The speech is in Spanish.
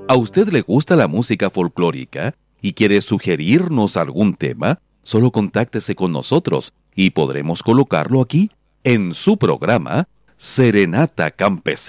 ¿A usted le gusta la música folclórica y quiere sugerirnos algún tema? Solo contáctese con nosotros y podremos colocarlo aquí en su programa Serenata Campesina.